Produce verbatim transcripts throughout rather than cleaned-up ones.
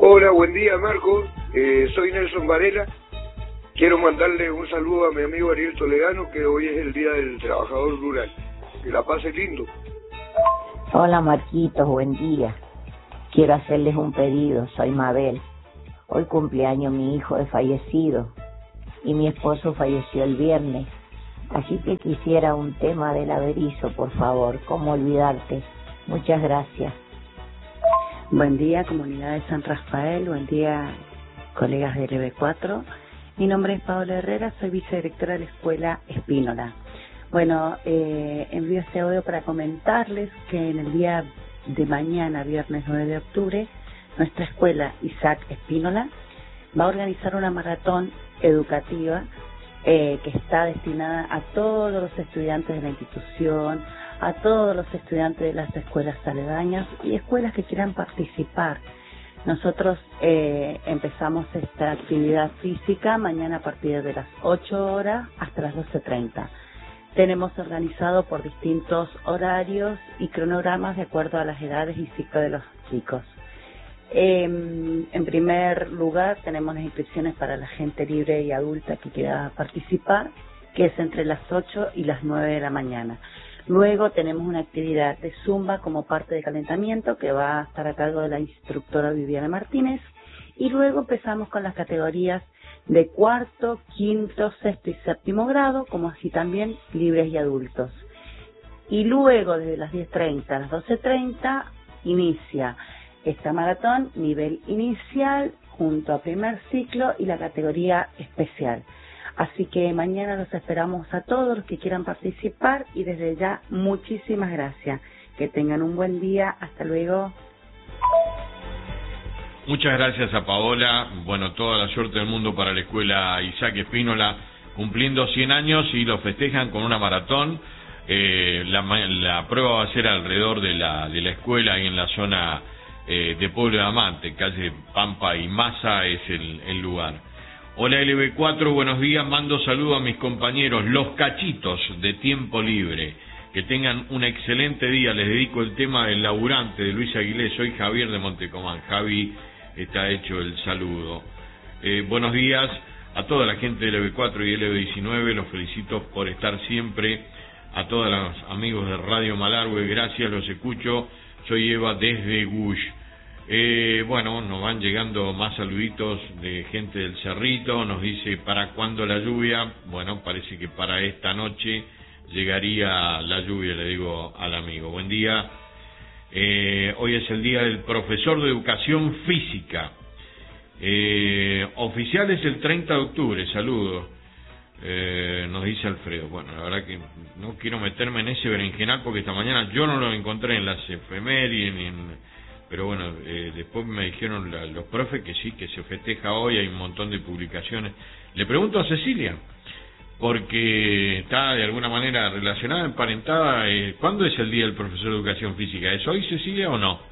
Hola, buen día, Marco. Eh, soy Nelson Varela. Quiero mandarle un saludo a mi amigo Ariel Toledano, que hoy es el Día del Trabajador Rural. Que la pase lindo. Hola, Marquitos, buen día. Quiero hacerles un pedido, soy Mabel. Hoy cumpleaños mi hijo es fallecido y mi esposo falleció el viernes. Así que quisiera un tema del Averizo, por favor. ¿Cómo olvidarte? Muchas gracias. Buen día, comunidad de San Rafael. Buen día, colegas del E B cuatro. Mi nombre es Paola Herrera, soy vicedirectora de la Escuela Espínola. Bueno, eh, envío este audio para comentarles que en el día de mañana, viernes nueve de octubre, nuestra escuela Isaac Espínola va a organizar una maratón educativa eh, que está destinada a todos los estudiantes de la institución, a todos los estudiantes de las escuelas aledañas y escuelas que quieran participar. Nosotros eh, empezamos esta actividad física mañana a partir de las ocho horas hasta las doce treinta. Tenemos organizado por distintos horarios y cronogramas de acuerdo a las edades y ciclo de los chicos. Eh, en primer lugar, tenemos las inscripciones para la gente libre y adulta que quiera participar, que es entre las ocho y las nueve de la mañana. Luego tenemos una actividad de Zumba como parte de calentamiento que va a estar a cargo de la instructora Viviana Martínez. Y luego empezamos con las categorías de cuarto, quinto, sexto y séptimo grado, como así también libres y adultos. Y luego desde las diez treinta a las doce treinta inicia esta maratón nivel inicial junto a primer ciclo y la categoría especial. Así que mañana los esperamos a todos los que quieran participar y desde ya muchísimas gracias. Que tengan un buen día. Hasta luego. Muchas gracias a Paola. Bueno, toda la suerte del mundo para la escuela Isaac Espínola, cumpliendo cien años y lo festejan con una maratón. Eh, la, la prueba va a ser alrededor de la, de la escuela y en la zona eh, de Pueblo de Amante, calle Pampa y Maza es el, el lugar. Hola L B cuatro, buenos días, mando saludo a mis compañeros, los cachitos de tiempo libre. Que tengan un excelente día, les dedico el tema del laburante de Luis Aguilé, soy Javier de Montecomán. Javi, está hecho el saludo. Eh, buenos días a toda la gente de L B cuatro y L B diecinueve, los felicito por estar siempre. A todos los amigos de Radio Malargüe, gracias, los escucho. Soy Eva desde Gush. Eh, bueno, nos van llegando más saluditos de gente del Cerrito, nos dice ¿para cuándo la lluvia? Bueno, parece que para esta noche llegaría la lluvia, le digo al amigo. Buen día, eh, hoy es el día del profesor de educación física. Eh, oficial es el treinta de octubre, saludos, eh, nos dice Alfredo. Bueno, la verdad que no quiero meterme en ese berenjenal porque esta mañana yo no lo encontré en las efemérides ni en... Pero bueno, eh, después me dijeron la, los profes que sí, que se festeja hoy, hay un montón de publicaciones. Le pregunto a Cecilia, porque está de alguna manera relacionada, emparentada. Eh, ¿Cuándo es el día del profesor de educación física? ¿Es hoy, Cecilia, o no?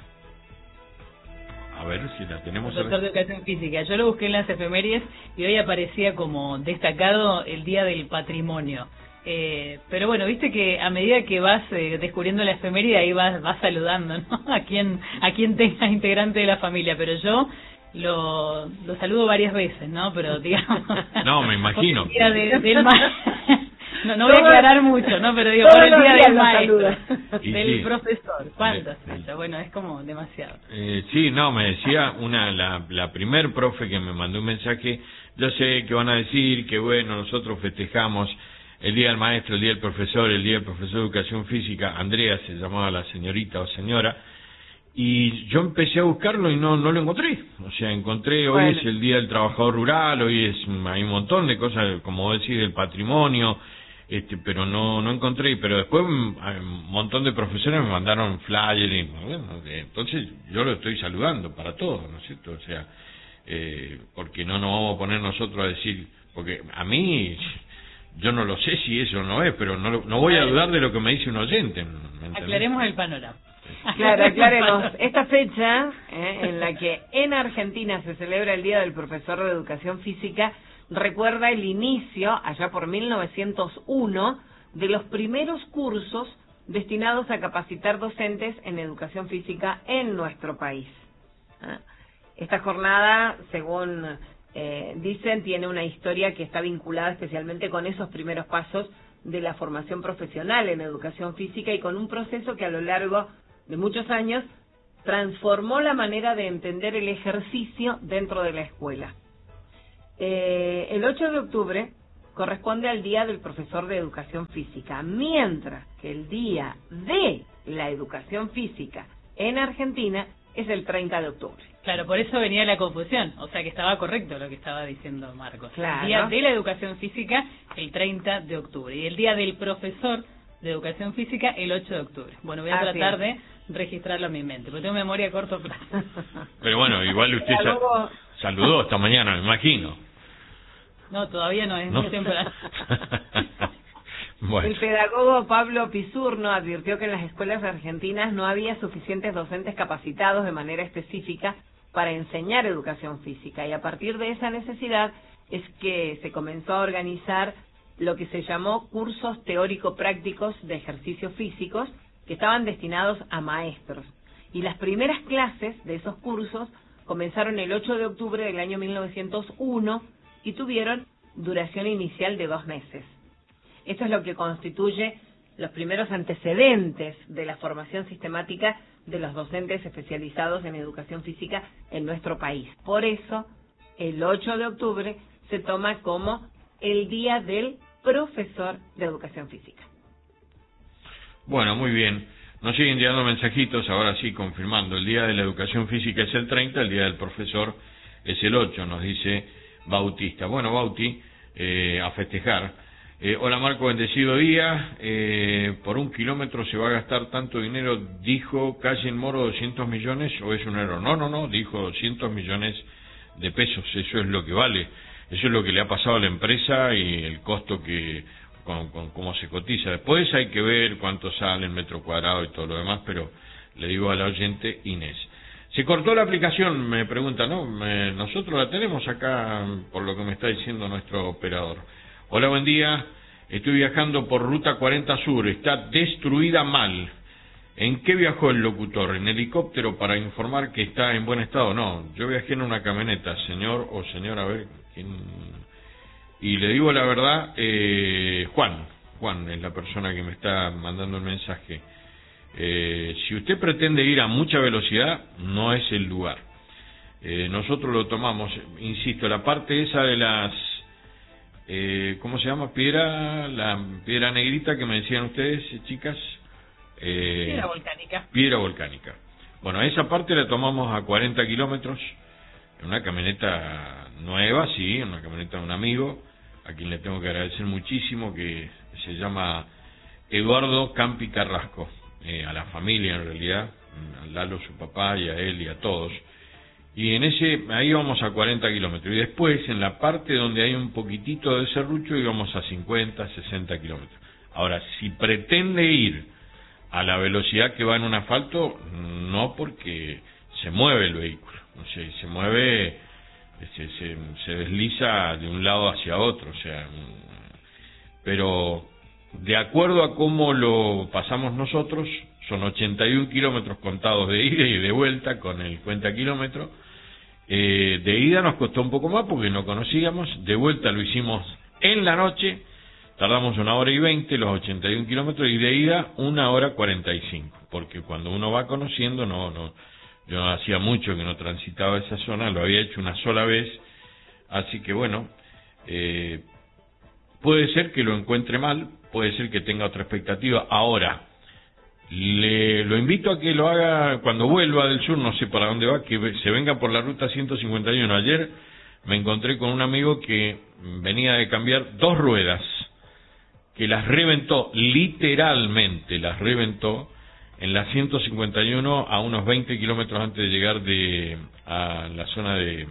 A ver si la tenemos. Profesor de educación física. Yo lo busqué en las efemérides y hoy aparecía como destacado el día del patrimonio. Eh, pero bueno, viste que a medida que vas eh, descubriendo la efeméride, ahí vas, vas saludando, ¿no? A quien, a quien tengas integrante de la familia, pero yo lo, lo saludo varias veces, ¿no? Pero digamos... No, me imagino. Por el día de, del maestro, no, no voy a aclarar mucho, ¿no? Pero digo, por el día del maestro, del sí. profesor, ¿cuántos? Sí. Bueno, es como demasiado. Eh, sí, no, me decía una la, la primer profe que me mandó un mensaje, yo sé que van a decir que bueno, nosotros festejamos el día del maestro, el día del profesor, el día del profesor de educación física. Andrea se llamaba la señorita o señora, y yo empecé a buscarlo y no no lo encontré. O sea, encontré, hoy bueno. Es el día del trabajador rural, hoy es hay un montón de cosas, como vos decís, del patrimonio, este pero no no encontré. Pero después un montón de profesores me mandaron flyers, y, bueno, entonces yo lo estoy saludando para todos, ¿no es cierto? O sea, eh, porque no nos vamos a poner nosotros a decir, porque a mí... Yo no lo sé si eso no es, pero no, no voy a dudar de lo que me dice un oyente. Aclaremos el panorama. Claro, aclaremos. Esta fecha, eh, en la que en Argentina se celebra el Día del Profesor de Educación Física, recuerda el inicio, allá por mil novecientos uno, de los primeros cursos destinados a capacitar docentes en educación física en nuestro país. ¿Eh? Esta jornada, según eh, dicen, tiene una historia que está vinculada especialmente con esos primeros pasos de la formación profesional en educación física y con un proceso que a lo largo de muchos años transformó la manera de entender el ejercicio dentro de la escuela. Eh, el ocho de octubre corresponde al Día del Profesor de Educación Física, mientras que el Día de la Educación Física en Argentina es el treinta de octubre. Claro, por eso venía la confusión, o sea que estaba correcto lo que estaba diciendo Marcos. Claro. El Día de la Educación Física el treinta de octubre y el Día del Profesor de Educación Física el ocho de octubre. Bueno, voy a Así tratar es. de registrarlo en mi mente, porque tengo memoria a corto plazo. Pero bueno, igual usted sa Luego... saludó esta mañana, me imagino. No, todavía no, es ¿No? muy temprano. Bueno. El pedagogo Pablo Pisurno advirtió que en las escuelas argentinas no había suficientes docentes capacitados de manera específica para enseñar educación física, y a partir de esa necesidad es que se comenzó a organizar lo que se llamó cursos teórico-prácticos de ejercicios físicos que estaban destinados a maestros. Y las primeras clases de esos cursos comenzaron el ocho de octubre del año mil novecientos uno y tuvieron duración inicial de dos meses. Esto es lo que constituye los primeros antecedentes de la formación sistemática de los docentes especializados en educación física en nuestro país. Por eso, el ocho de octubre se toma como el Día del Profesor de Educación Física. Bueno, muy bien. Nos siguen llegando mensajitos, ahora sí, confirmando. El Día de la Educación Física es el treinta, el Día del Profesor es el ocho, nos dice Bautista. Bueno, Bauti, eh, a festejar. Eh, hola Marco, bendecido día. Eh, por un kilómetro se va a gastar tanto dinero, dijo Calle en Moro, doscientos millones, o es un error. No, no, no, dijo doscientos millones de pesos, eso es lo que vale. Eso es lo que le ha pasado a la empresa y el costo que, con, con cómo se cotiza. Después hay que ver cuánto sale el metro cuadrado y todo lo demás, pero le digo a la oyente Inés. Se cortó la aplicación, me pregunta, ¿no? Me, nosotros la tenemos acá, por lo que me está diciendo nuestro operador. Hola, buen día. Estoy viajando por Ruta cuarenta Sur. Está destruida mal. ¿En qué viajó el locutor? ¿En helicóptero para informar que está en buen estado? No, yo viajé en una camioneta, señor o señora, a ver quién... Y le digo la verdad, eh, Juan, Juan es la persona que me está mandando el mensaje. Eh, si usted pretende ir a mucha velocidad, no es el lugar. Eh, nosotros lo tomamos, insisto, la parte esa de las... Eh, ¿Cómo se llama? Piedra, la piedra negrita que me decían ustedes, chicas. Eh, Piedra volcánica. Piedra volcánica. Bueno, esa parte la tomamos a cuarenta kilómetros, en una camioneta nueva, sí, en una camioneta de un amigo, a quien le tengo que agradecer muchísimo, que se llama Eduardo Campi Carrasco, eh, a la familia en realidad, a Lalo, su papá, y a él y a todos. Y en ese, ahí íbamos a cuarenta kilómetros. Y después, en la parte donde hay un poquitito de serrucho, íbamos a cincuenta, sesenta kilómetros. Ahora, si pretende ir a la velocidad que va en un asfalto, no, porque se mueve el vehículo. O sea, se mueve, se, se, se desliza de un lado hacia otro. O sea, pero de acuerdo a cómo lo pasamos nosotros, son ochenta y un kilómetros contados de ida y de vuelta con el cuenta kilómetro. Eh, de ida nos costó un poco más porque no conocíamos, de vuelta lo hicimos en la noche, tardamos una hora y veinte los ochenta y un kilómetros, y de ida una hora cuarenta y cinco, porque cuando uno va conociendo, no, no, yo hacía mucho que no transitaba esa zona, lo había hecho una sola vez, así que bueno, eh, puede ser que lo encuentre mal, puede ser que tenga otra expectativa. Ahora, le lo invito a que lo haga cuando vuelva del sur, no sé para dónde va, que se venga por la ruta ciento cincuenta y uno. Ayer me encontré con un amigo que venía de cambiar dos ruedas, que las reventó, literalmente las reventó, en la ciento cincuenta y uno a unos veinte kilómetros antes de llegar de a la zona de,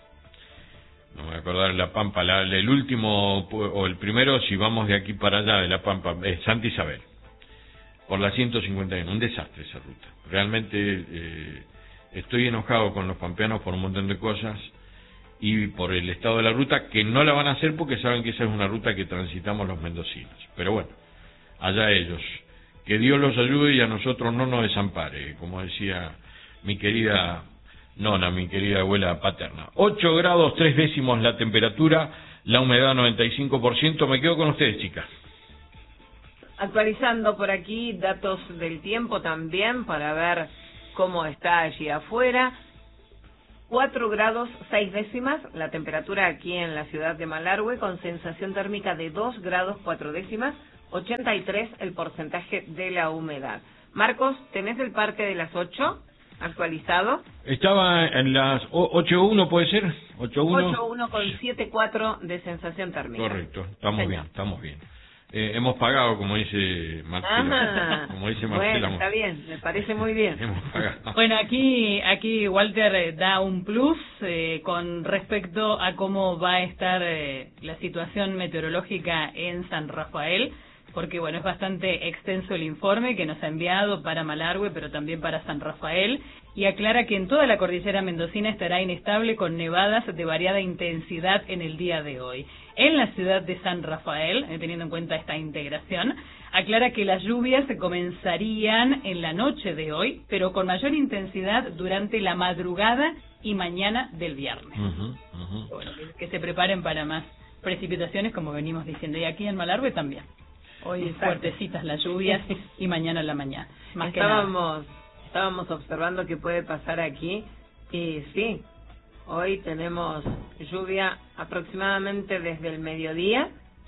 no me voy a acordar, La Pampa, la, el último, o el primero, si vamos de aquí para allá, de La Pampa, es Santa Isabel. Por la ciento cincuenta y uno, un desastre esa ruta. Realmente eh, estoy enojado con los pampeanos por un montón de cosas y por el estado de la ruta, que no la van a hacer porque saben que esa es una ruta que transitamos los mendocinos. Pero bueno, allá ellos. Que Dios los ayude y a nosotros no nos desampare, como decía mi querida nona, mi querida abuela paterna. ocho grados tres décimos la temperatura, la humedad noventa y cinco por ciento. Me quedo con ustedes, chicas. Actualizando por aquí datos del tiempo también para ver cómo está allí afuera. cuatro grados seis décimas la temperatura aquí en la ciudad de Malargüe, con sensación térmica de dos grados cuatro décimas, ochenta y tres el porcentaje de la humedad. Marcos, ¿tenés el parte de las ocho actualizado? Estaba en las ocho uno, ¿puede ser? ocho uno. ocho uno con siete cuatro de sensación térmica. Correcto, estamos Señor. bien, estamos bien. Eh, hemos pagado, como dice Marcela. Ajá. Como dice Marcela. Bueno, está bien, me parece muy bien. Hemos pagado. Bueno, aquí aquí Walter eh, da un plus eh, con respecto a cómo va a estar eh, la situación meteorológica en San Rafael, porque bueno, es bastante extenso el informe que nos ha enviado para Malargüe, pero también para San Rafael, y aclara que en toda la cordillera mendocina estará inestable con nevadas de variada intensidad en el día de hoy. En la ciudad de San Rafael, eh, teniendo en cuenta esta integración, aclara que las lluvias comenzarían en la noche de hoy, pero con mayor intensidad durante la madrugada y mañana del viernes. Uh-huh, uh-huh. Bueno, que, que se preparen para más precipitaciones, como venimos diciendo, y aquí en Malargüe también. Hoy Exacto. fuertecitas las lluvias y mañana en la mañana. Más estábamos, estábamos observando qué puede pasar aquí y sí, hoy tenemos lluvia aproximadamente desde el mediodía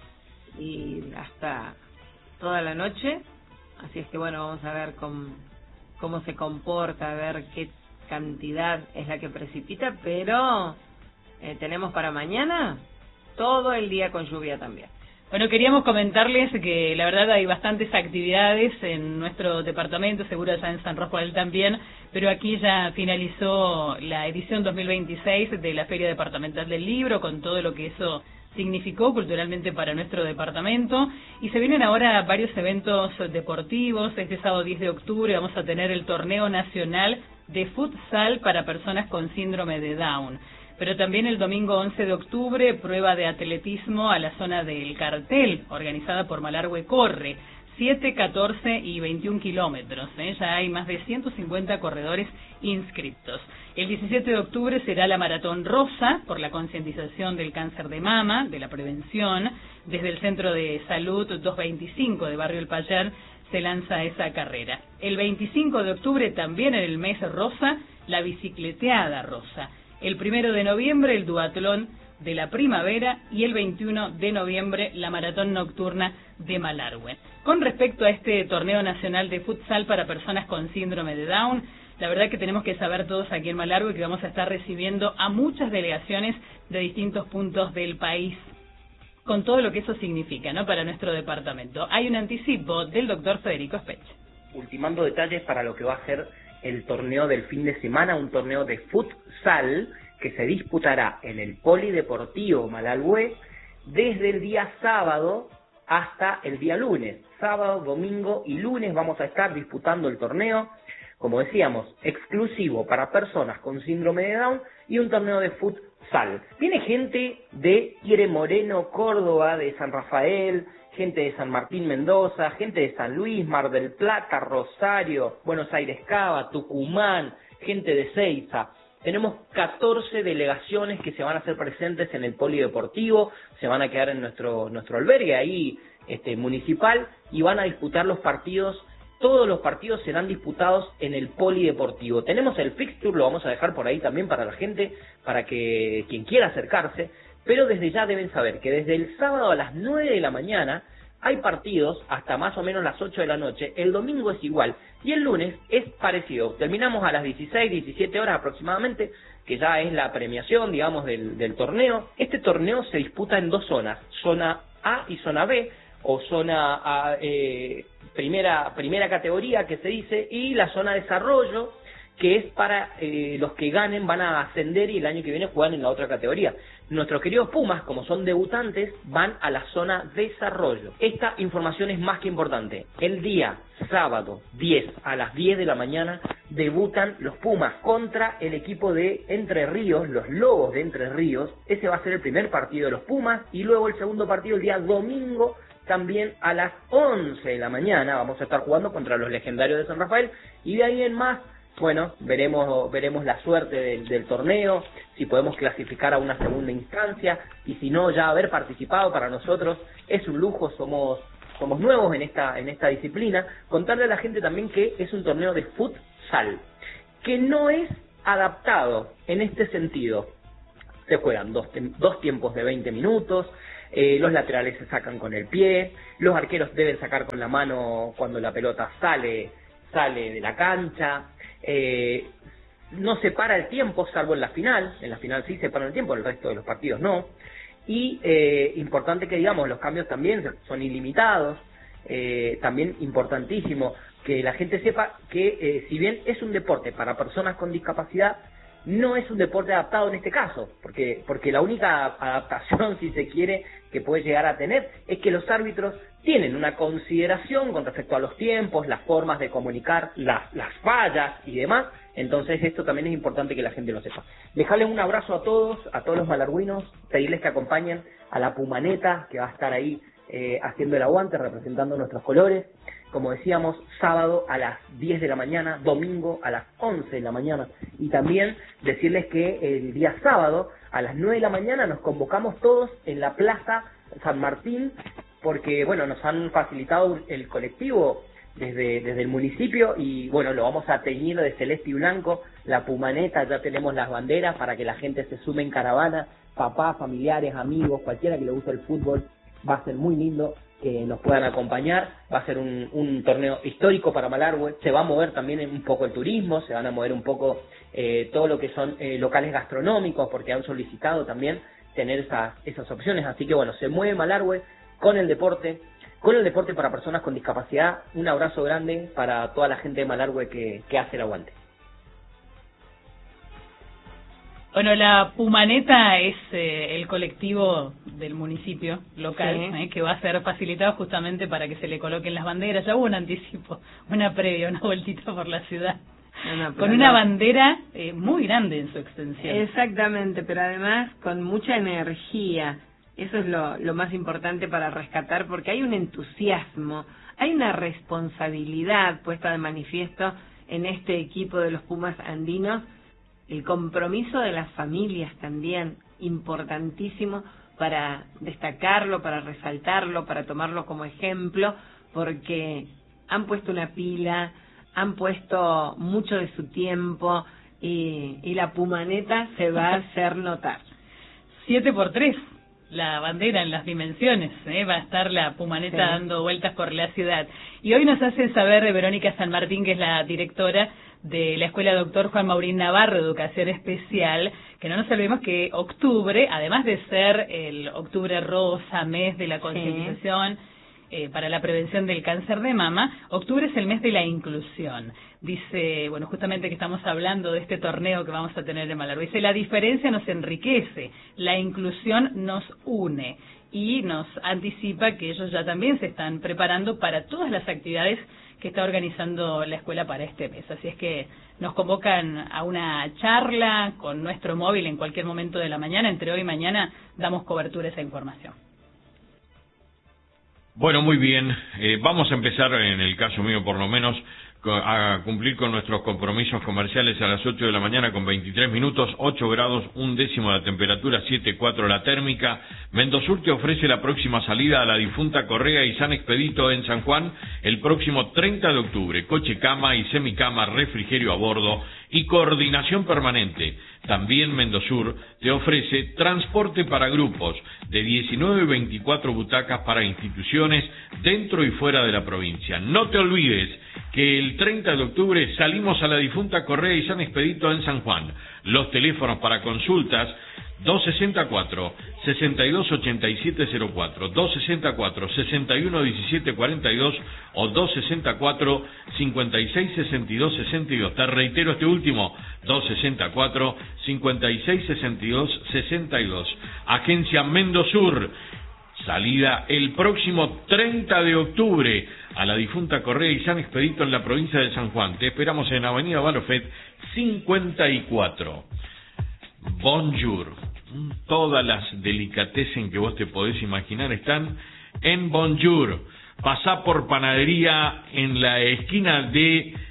y hasta toda la noche, así es que bueno, vamos a ver cómo, cómo se comporta, a ver qué cantidad es la que precipita, pero eh, tenemos para mañana todo el día con lluvia también. Bueno, queríamos comentarles que la verdad hay bastantes actividades en nuestro departamento, seguro allá en San Rafael también, pero aquí ya finalizó la edición dos mil veintiséis de la Feria Departamental del Libro, con todo lo que eso significó culturalmente para nuestro departamento, y se vienen ahora varios eventos deportivos. Este sábado diez de octubre vamos a tener el Torneo Nacional de Futsal para personas con síndrome de Down. Pero también el domingo once de octubre, prueba de atletismo a la zona del Cartel, organizada por Malargüe Corre, siete, catorce y veintiún kilómetros. ¿eh? Ya hay más de ciento cincuenta corredores inscriptos. El diecisiete de octubre será la Maratón Rosa, por la concientización del cáncer de mama, de la prevención. Desde el Centro de Salud doscientos veinticinco de Barrio El Payar se lanza esa carrera. El veinticinco de octubre, también en el mes rosa, la bicicleteada rosa. El primero de noviembre, el duatlón de la primavera, y el veintiuno de noviembre, la maratón nocturna de Malargüe. Con respecto a este torneo nacional de futsal para personas con síndrome de Down, la verdad que tenemos que saber todos aquí en Malargüe que vamos a estar recibiendo a muchas delegaciones de distintos puntos del país, con todo lo que eso significa, ¿no?, para nuestro departamento. Hay un anticipo del doctor Federico Spech. Ultimando detalles para lo que va a ser el torneo del fin de semana, un torneo de futsal que se disputará en el Polideportivo Malargüe desde el día sábado hasta el día lunes. Sábado, domingo y lunes vamos a estar disputando el torneo, como decíamos, exclusivo para personas con síndrome de Down, y un torneo de futsal. Viene gente de Quiere Moreno, Córdoba, de San Rafael, gente de San Martín, Mendoza, gente de San Luis, Mar del Plata, Rosario, Buenos Aires, Cava, Tucumán, gente de Ceiza. Tenemos catorce delegaciones que se van a hacer presentes en el polideportivo, se van a quedar en nuestro nuestro albergue ahí este municipal, y van a disputar los partidos. Todos los partidos serán disputados en el polideportivo. Tenemos el fixture, lo vamos a dejar por ahí también para la gente, para que quien quiera acercarse. Pero desde ya deben saber que desde el sábado a las nueve de la mañana hay partidos hasta más o menos las ocho de la noche. El domingo es igual y el lunes es parecido. Terminamos a las dieciséis, diecisiete horas aproximadamente, que ya es la premiación, digamos, del, del torneo. Este torneo se disputa en dos zonas, zona A y zona B, o zona A, eh, primera, primera categoría que se dice, y la zona desarrollo, que es para eh, los que ganen van a ascender y el año que viene juegan en la otra categoría. Nuestros queridos Pumas, como son debutantes, van a la zona desarrollo. Esta información es más que importante. El día sábado diez a las diez de la mañana debutan los Pumas contra el equipo de Entre Ríos, los Lobos de Entre Ríos. Ese va a ser el primer partido de los Pumas, y luego el segundo partido el día domingo, también a las once de la mañana. Vamos a estar jugando contra los Legendarios de San Rafael, y de ahí en más bueno, veremos veremos la suerte del, del torneo, si podemos clasificar a una segunda instancia, y si no, ya haber participado para nosotros es un lujo, somos somos nuevos en esta en esta disciplina. Contarle a la gente también que es un torneo de futsal, que no es adaptado en este sentido. Se juegan dos, dos tiempos de veinte minutos, eh, los laterales se sacan con el pie, los arqueros deben sacar con la mano cuando la pelota sale sale de la cancha, eh, no se para el tiempo salvo en la final, en la final sí se para el tiempo, el resto de los partidos no, y eh, importante que digamos, los cambios también son ilimitados, eh, también importantísimo que la gente sepa que eh, si bien es un deporte para personas con discapacidad, no es un deporte adaptado en este caso, porque porque la única adaptación, si se quiere, que puede llegar a tener es que los árbitros tienen una consideración con respecto a los tiempos, las formas de comunicar, las, las fallas y demás. Entonces esto también es importante que la gente lo sepa. Dejarles un abrazo a todos, a todos los malargüinos, pedirles que acompañen a la Pumaneta, que va a estar ahí eh, haciendo el aguante, representando nuestros colores. Como decíamos, sábado a las diez de la mañana, domingo a las once de la mañana. Y también decirles que el día sábado a las nueve de la mañana nos convocamos todos en la Plaza San Martín, porque bueno, nos han facilitado el colectivo desde, desde el municipio y bueno, lo vamos a teñir de celeste y blanco, la Pumaneta, ya tenemos las banderas para que la gente se sume en caravana, papás, familiares, amigos, cualquiera que le guste el fútbol, va a ser muy lindo que nos puedan acompañar, va a ser un, un torneo histórico para Malargüe, se va a mover también un poco el turismo, se van a mover un poco eh, todo lo que son eh, locales gastronómicos, porque han solicitado también tener esas, esas opciones, así que bueno, se mueve Malargüe con el deporte, con el deporte para personas con discapacidad. Un abrazo grande para toda la gente de Malargüe que, que hace el aguante. Bueno, la Pumaneta es eh, el colectivo del municipio local, sí. eh, que va a ser facilitado justamente para que se le coloquen las banderas. Ya hubo un anticipo, una previa, una vueltita por la ciudad, no, no, con una no. bandera eh, muy grande en su extensión. Exactamente, pero además con mucha energía. Eso es lo, lo más importante para rescatar, porque hay un entusiasmo, hay una responsabilidad puesta de manifiesto en este equipo de los Pumas andinos. El compromiso de las familias también, importantísimo para destacarlo, para resaltarlo, para tomarlo como ejemplo, porque han puesto una pila, han puesto mucho de su tiempo y, y la Pumaneta se va a hacer notar. Siete por tres, la bandera en las dimensiones, ¿eh? Va a estar la Pumaneta sí. dando vueltas por la ciudad. Y hoy nos hace saber Verónica San Martín, que es la directora de la Escuela Doctor Juan Maurín Navarro de Educación Especial, que no nos olvidemos que octubre, además de ser el octubre rosa, mes de la concientización sí. eh, para la prevención del cáncer de mama, octubre es el mes de la inclusión. Dice, bueno, justamente que estamos hablando de este torneo que vamos a tener en Malargüe. Dice, la diferencia nos enriquece, la inclusión nos une. Y nos anticipa que ellos ya también se están preparando para todas las actividades que está organizando la escuela para este mes. Así es que nos convocan a una charla con nuestro móvil en cualquier momento de la mañana. Entre hoy y mañana damos cobertura a esa información. Bueno, muy bien. Eh, vamos a empezar, en el caso mío por lo menos, a cumplir con nuestros compromisos comerciales a las ocho de la mañana con veintitrés minutos, ocho grados, un décimo la temperatura, siete coma cuatro la térmica. Mendosur te ofrece la próxima salida a la difunta Correa y San Expedito en San Juan el próximo treinta de octubre. Coche cama y semicama, refrigerio a bordo y coordinación permanente. También Mendosur te ofrece transporte para grupos de diecinueve a veinticuatro butacas para instituciones dentro y fuera de la provincia. No te olvides que el treinta de octubre salimos a la difunta Correa y San Expedito en San Juan. Los teléfonos para consultas dos sesenta y cuatro, sesenta y dos ochenta y siete cero cuatro, dos sesenta y cuatro, sesenta y uno diecisiete cuarenta y dos o dos sesenta y cuatro, cincuenta y seis sesenta y dos sesenta y dos. Te reitero este último, dos sesenta y cuatro, cincuenta y seis sesenta y dos sesenta y dos. Agencia Mendosur, salida el próximo treinta de octubre a la difunta Correa y San Expedito en la provincia de San Juan. Te esperamos en Avenida Balofet cincuenta y cuatro. Bonjour. Todas las delicatessen que vos te podés imaginar están en Bonjour. Pasá por Panadería en la esquina de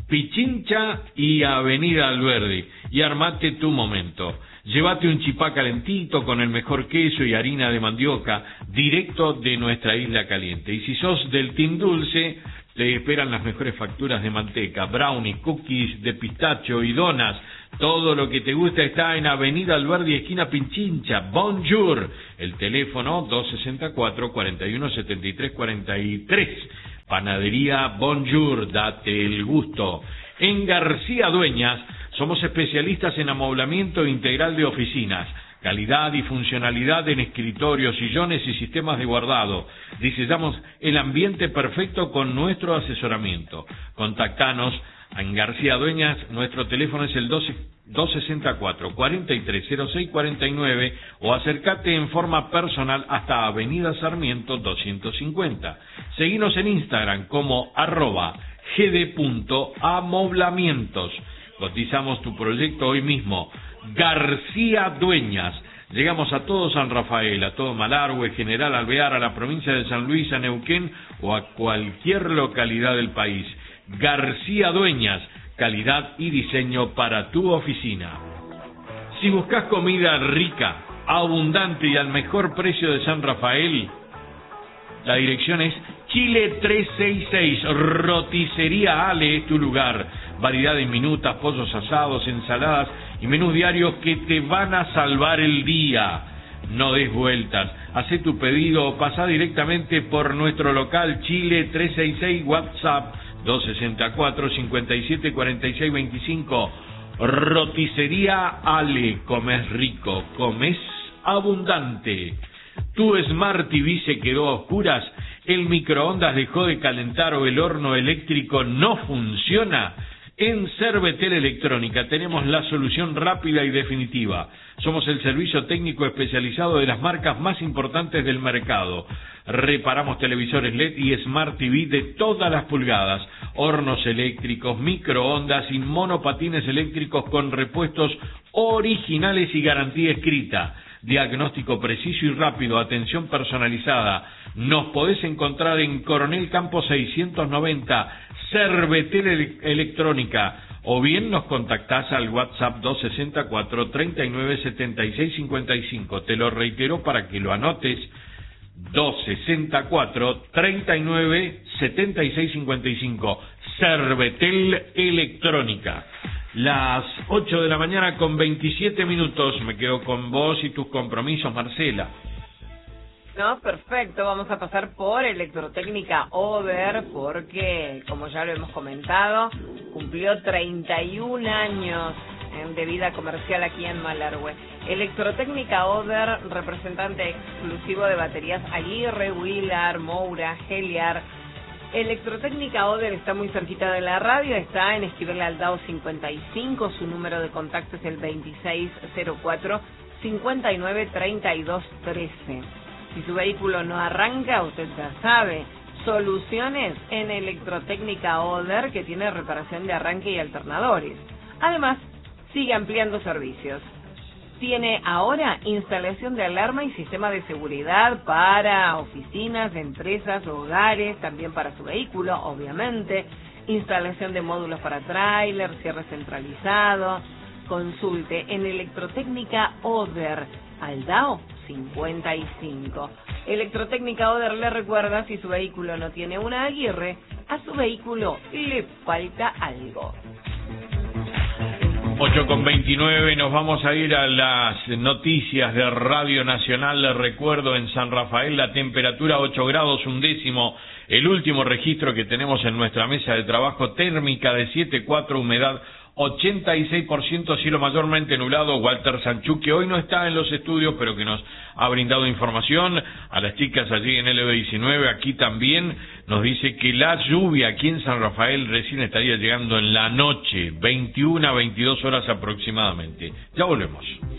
Pichincha y Avenida Alberdi, y armate tu momento. Llévate un chipá calentito con el mejor queso y harina de mandioca, directo de nuestra isla caliente. Y si sos del team dulce, te esperan las mejores facturas de manteca, brownies, cookies de pistacho y donas. Todo lo que te gusta está en Avenida Alberdi, esquina Pichincha. Bonjour. El teléfono dos sesenta y cuatro, cuarenta y uno, setenta y tres, cuarenta y tres. Panadería Bonjour, date el gusto. En García Dueñas somos especialistas en amoblamiento integral de oficinas, calidad y funcionalidad en escritorios, sillones y sistemas de guardado. Diseñamos el ambiente perfecto con nuestro asesoramiento. Contactanos en García Dueñas, nuestro teléfono es el dos sesenta y cuatro, cuarenta y tres, cero seis cuarenta y nueve o acércate en forma personal hasta Avenida Sarmiento doscientos cincuenta. Seguinos en Instagram como arroba gd.amoblamientos. Cotizamos tu proyecto hoy mismo. García Dueñas. Llegamos a todo San Rafael, a todo Malargüe, General Alvear, a la provincia de San Luis, a Neuquén o a cualquier localidad del país. García Dueñas, calidad y diseño para tu oficina. Si buscas comida rica, abundante y al mejor precio de San Rafael, la dirección es Chile trescientos sesenta y seis, Roticería Ale es tu lugar. Variedad de minutas, pollos asados, ensaladas y menús diarios que te van a salvar el día. No des vueltas, hacé tu pedido o pasá directamente por nuestro local Chile trescientos sesenta y seis, WhatsApp dos sesenta y cuatro, cincuenta y siete, cuarenta y seis veinticinco. Roticería Ale, comes rico, comes abundante. ¿Tu Smart T V se quedó a oscuras? ¿El microondas dejó de calentar o el horno eléctrico no funciona? En Cervetel Electrónica tenemos la solución rápida y definitiva. Somos el servicio técnico especializado de las marcas más importantes del mercado. Reparamos televisores L E D y Smart T V de todas las pulgadas, hornos eléctricos, microondas y monopatines eléctricos con repuestos originales y garantía escrita. Diagnóstico preciso y rápido, atención personalizada. Nos podés encontrar en Coronel Campos seiscientos noventa, Cervetel Electrónica, o bien nos contactás al WhatsApp dos sesenta y cuatro, treinta y nueve, setenta y seis cincuenta y cinco. Te lo reitero para que lo anotes: dos sesenta y cuatro, treinta y nueve, setenta y seis cincuenta y cinco. Cervetel Electrónica. Las ocho de la mañana con veintisiete minutos. Me quedo con vos y tus compromisos, Marcela. No, perfecto. Vamos a pasar por Electrotécnica Oder porque, como ya lo hemos comentado, cumplió treinta y un años de vida comercial aquí en Malargüe. Electrotécnica Oder, representante exclusivo de baterías Aguirre, Willard, Moura, Heliar. Electrotécnica Oder está muy cerquita de la radio, está en Esquivel Aldao cincuenta y cinco, su número de contacto es el veintiséis cero cuatro, cincuenta y nueve, treinta y dos trece. Si su vehículo no arranca, usted ya sabe, soluciones en Electrotécnica Oder, que tiene reparación de arranque y alternadores. Además, sigue ampliando servicios. Tiene ahora instalación de alarma y sistema de seguridad para oficinas, empresas, hogares, también para su vehículo, obviamente. Instalación de módulos para tráiler, cierre centralizado. Consulte en Electrotécnica Oder, Aldao cincuenta y cinco. Electrotécnica Oder le recuerda: si su vehículo no tiene una Aguirre, a su vehículo le falta algo. ocho con veintinueve, nos vamos a ir a las noticias de Radio Nacional. Les recuerdo, en San Rafael la temperatura ocho grados un décimo, el último registro que tenemos en nuestra mesa de trabajo, térmica de siete coma cuatro, humedad ochenta y seis por ciento, cielo mayormente nublado. Walter Sanchú, que hoy no está en los estudios, pero que nos ha brindado información, a las chicas allí en L B diecinueve, aquí también, nos dice que la lluvia aquí en San Rafael recién estaría llegando en la noche, veintiuna a veintidós horas aproximadamente. Ya volvemos.